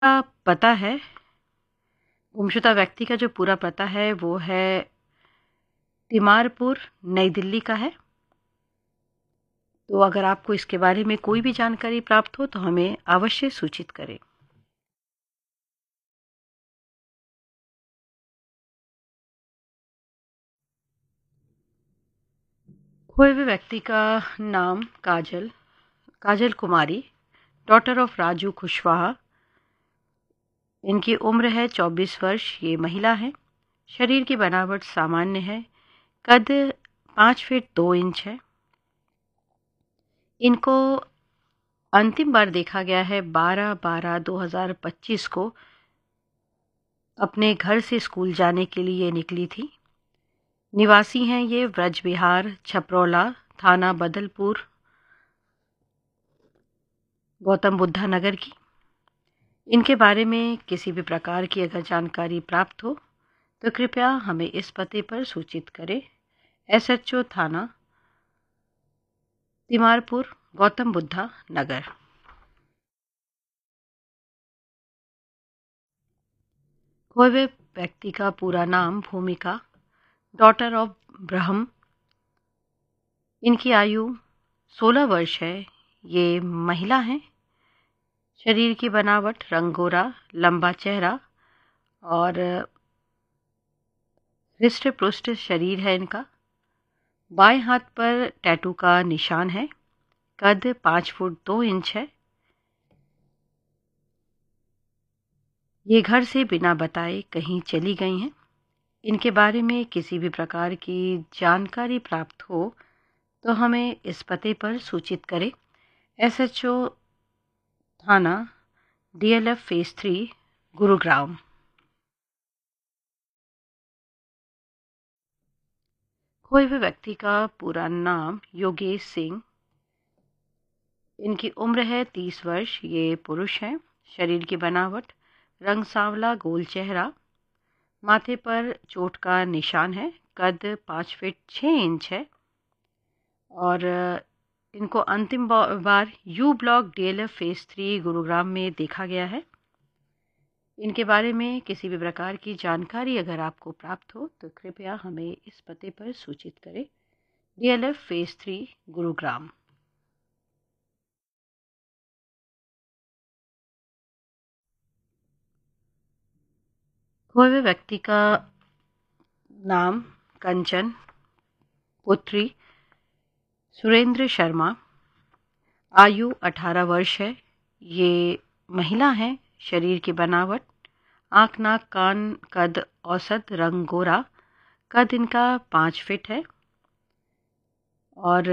का पता है, गुमशुदा व्यक्ति का जो पूरा पता है वो है तिमारपुर, नई दिल्ली का है। तो अगर आपको इसके बारे में कोई भी जानकारी प्राप्त हो तो हमें अवश्य सूचित करें। खोए हुए व्यक्ति का नाम काजल काजल कुमारी, डॉटर ऑफ राजू कुशवाहा। इनकी उम्र है 24 वर्ष। ये महिला है। शरीर की बनावट सामान्य है। कद 5 फीट 2 इंच है। इनको अंतिम बार देखा गया है 12/12/2025 को। अपने घर से स्कूल जाने के लिए निकली थी। निवासी हैं ये व्रज विहार, छपरौला, थाना बदलपुर, गौतम बुद्धा नगर की। इनके बारे में किसी भी प्रकार की अगर जानकारी प्राप्त हो तो कृपया हमें इस पते पर सूचित करें। एसएचओ थाना तिमारपुर, गौतम बुद्धा नगर। खोए हुए व्यक्ति का पूरा नाम भूमिका, डॉटर ऑफ ब्रह्म। इनकी आयु 16 वर्ष है। ये महिला हैं। शरीर की बनावट रंग गोरा, लंबा चेहरा और हृष्ट पुष्ट शरीर है इनका। बाएं हाथ पर टैटू का निशान है। कद 5 फुट 2 इंच है। ये घर से बिना बताए कहीं चली गई हैं। इनके बारे में किसी भी प्रकार की जानकारी प्राप्त हो तो हमें इस पते पर सूचित करें। एसएचओ थाना डीएलएफ फेज 3, गुरुग्राम। खोए हुए व्यक्ति का पूरा नाम योगेश सिंह। इनकी उम्र है 30 वर्ष। ये पुरुष हैं। शरीर की बनावट रंग सांवला, गोल चेहरा। माथे पर चोट का निशान है। कद 5 फीट 6 इंच है। और इनको अंतिम बार you block DLF phase 3 Gurugram में देखा गया है। इनके बारे में किसी भी प्रकार की जानकारी अगर आपको प्राप्त हो तो कृपया हमें इस पते पर सूचित करें। DLF phase 3, Gurugram. खोए हुए व्यक्ति का नाम कंचन, पुत्री सुरेंद्र शर्मा। आयु 18 वर्ष है। ये महिला हैं। शरीर की बनावट आँख, नाक, कान, कद औसत, रंग गोरा। कद इनका 5 फीट है। और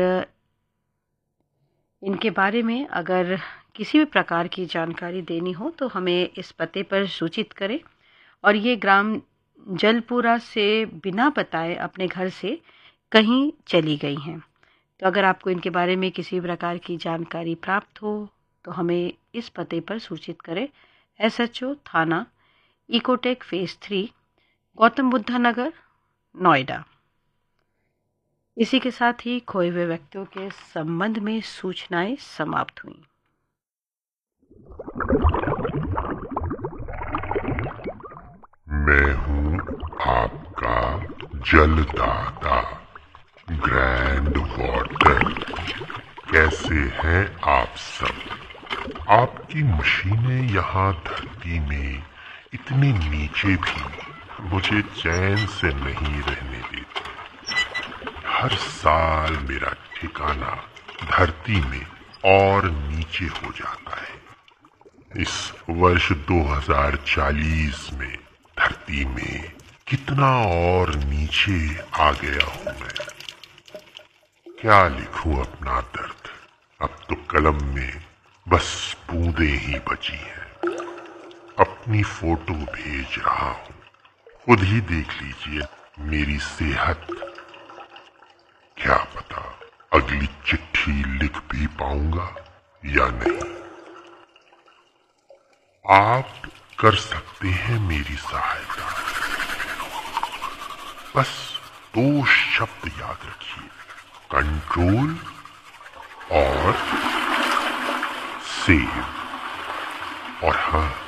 इनके बारे में अगर किसी भी प्रकार की जानकारी देनी हो तो हमें इस पते पर सूचित करें। और ये ग्राम जलपुरा से बिना बताए अपने घर से कहीं चली गई हैं। तो अगर आपको इनके बारे में किसी प्रकार की जानकारी प्राप्त हो तो हमें इस पते पर सूचित करें। एसएचओ थाना इकोटेक फेज 3, गौतम बुद्धा नगर, नोएडा। इसी के साथ ही खोए हुए व्यक्तियों के संबंध में सूचनाएं समाप्त हुई। मैं हूँ आपका जलदाता ग्रैंड वाटर। कैसे हैं आप सब? आपकी मशीनें यहाँ धरती में इतने नीचे भी मुझे चैन से नहीं रहने देती। हर साल मेरा ठिकाना धरती में और नीचे हो जाता है। इस वर्ष 2040 में धरती में कितना और नीचे आ गया हूं मैं। क्या लिखूं अपना दर्द? अब तो कलम में बस बूंदें ही बची हैं। अपनी फोटो भेज रहा हूं, खुद ही देख लीजिए मेरी सेहत। क्या पता अगली चिट्ठी लिख भी पाऊंगा या नहीं। आप कर सकते हैं मेरी सहायता। बस 2 शब्द याद रखिए, कंट्रोल और सेव। और हाँ,